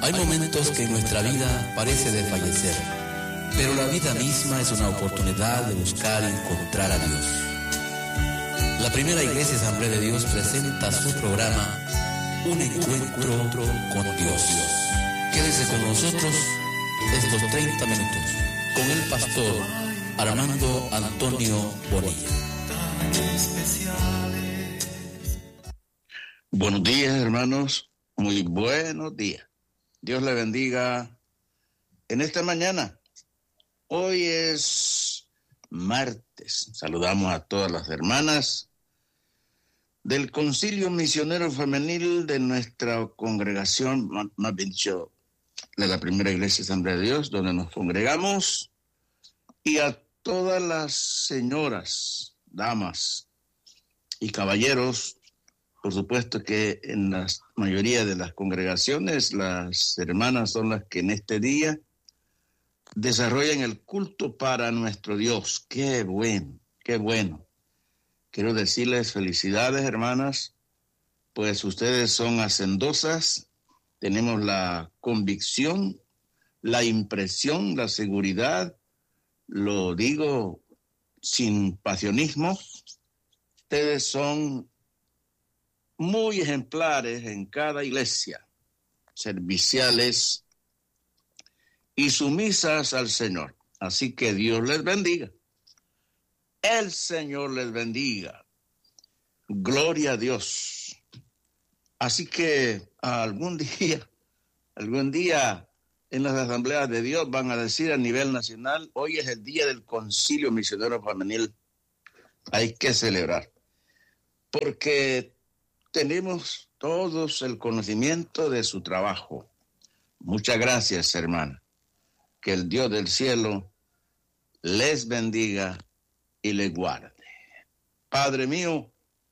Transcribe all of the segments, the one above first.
Hay momentos que en nuestra vida parece desfallecer, pero la vida misma es una oportunidad de buscar y encontrar a Dios. La Primera Iglesia Asamblea de Dios presenta su programa Un Encuentro con Dios. Quédese con nosotros estos 30 minutos con el pastor Armando Antonio Bonilla. Buenos días, hermanos. Muy buenos días. Dios le bendiga en esta mañana. Hoy es martes. Saludamos a todas las hermanas del Concilio Misionero Femenil de nuestra congregación, más bien dicho, de la Primera Iglesia Asamblea de Dios, donde nos congregamos, y a todas las señoras, damas y caballeros. Por supuesto que en la mayoría de las congregaciones las hermanas son las que en este día desarrollan el culto para nuestro Dios. ¡Qué bueno, qué bueno! Quiero decirles felicidades, hermanas, pues ustedes son hacendosas. Tenemos la convicción, la impresión, la seguridad, lo digo sin pasionismo. Ustedes son muy ejemplares en cada iglesia, serviciales y sumisas al Señor. Así que Dios les bendiga. El Señor les bendiga. Gloria a Dios. Así que algún día en las asambleas de Dios van a decir a nivel nacional, hoy es el día del Concilio Misionero Femenil. Hay que celebrar, porque tenemos todos el conocimiento de su trabajo. Muchas gracias, hermana. Que el Dios del cielo les bendiga y les guarde. Padre mío,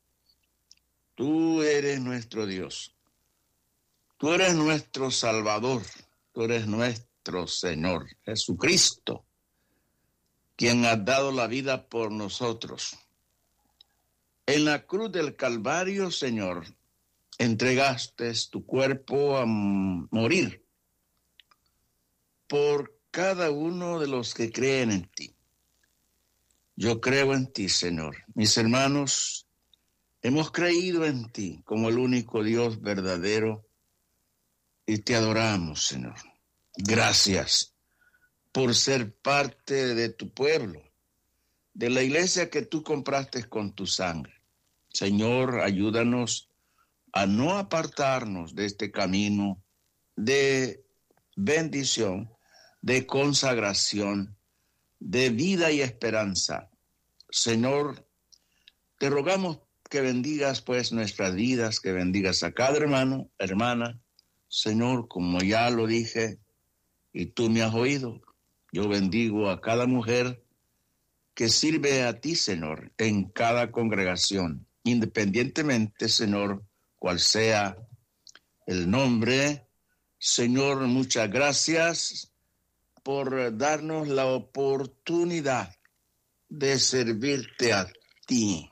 tú eres nuestro Dios. Tú eres nuestro Salvador. Tú eres nuestro Señor, Jesucristo, quien ha dado la vida por nosotros. En la cruz del Calvario, Señor, entregaste tu cuerpo a morir por cada uno de los que creen en ti. Yo creo en ti, Señor. Mis hermanos, hemos creído en ti como el único Dios verdadero y te adoramos, Señor. Gracias por ser parte de tu pueblo, de la iglesia que tú compraste con tu sangre. Señor, ayúdanos a no apartarnos de este camino de bendición, de consagración, de vida y esperanza. Señor, te rogamos que bendigas pues nuestras vidas, que bendigas a cada hermano, hermana. Señor, como ya lo dije y tú me has oído, yo bendigo a cada mujer que sirve a ti, Señor, en cada congregación, independientemente, Señor, cual sea el nombre. Señor, muchas gracias por darnos la oportunidad de servirte a ti,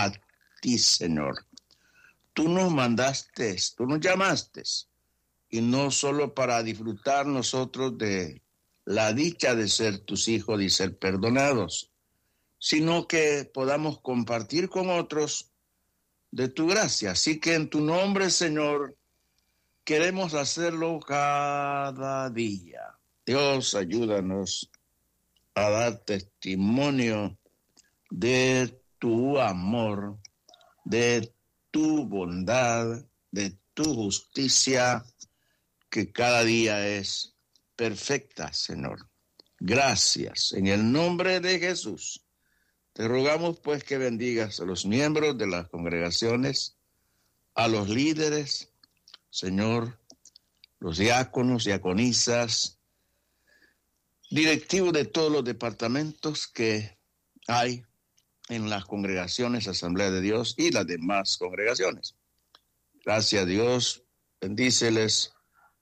Señor. Tú nos mandaste, tú nos llamaste, y no solo para disfrutar nosotros de la dicha de ser tus hijos y ser perdonados, sino que podamos compartir con otros de tu gracia. Así que en tu nombre, Señor, queremos hacerlo cada día. Dios, ayúdanos a dar testimonio de tu amor, de tu bondad, de tu justicia, que cada día es perfecta, Señor. Gracias. En el nombre de Jesús, te rogamos pues que bendigas a los miembros de las congregaciones, a los líderes, Señor, los diáconos, diaconisas, directivos de todos los departamentos que hay en las congregaciones, Asamblea de Dios y las demás congregaciones. Gracias a Dios, bendíceles,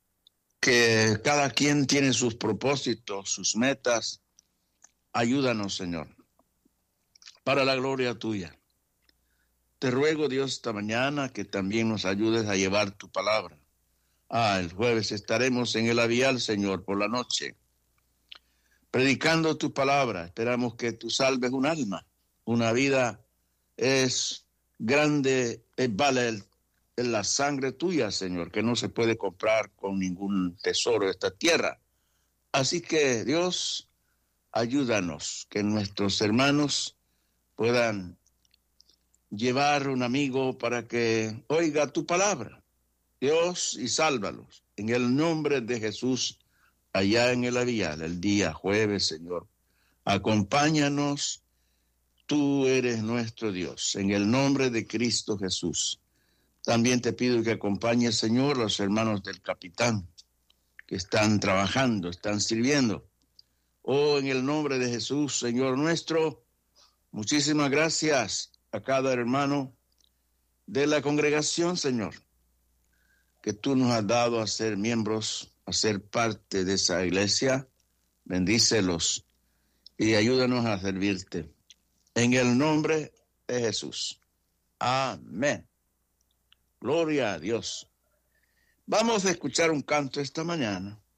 que cada quien tiene sus propósitos, sus metas. Ayúdanos, Señor, para la gloria tuya. Te ruego, Dios, esta mañana que también nos ayudes a llevar tu palabra El jueves estaremos en el Avial, Señor, por la noche, predicando tu palabra. Esperamos que tú salves un alma. Una vida es grande, vale la sangre tuya, Señor, que no se puede comprar con ningún tesoro de esta tierra. Así que, Dios, ayúdanos, que nuestros hermanos puedan llevar un amigo para que oiga tu palabra, Dios, y sálvalos. En el nombre de Jesús, allá en el Avial, el día jueves, Señor, acompáñanos. Tú eres nuestro Dios, en el nombre de Cristo Jesús. También te pido que acompañes, Señor, los hermanos del capitán que están trabajando, están sirviendo. En el nombre de Jesús, Señor nuestro, muchísimas gracias a cada hermano de la congregación, Señor, que tú nos has dado a ser miembros, a ser parte de esa iglesia. Bendícelos y ayúdanos a servirte. En el nombre de Jesús. Amén. Gloria a Dios. Vamos a escuchar un canto esta mañana.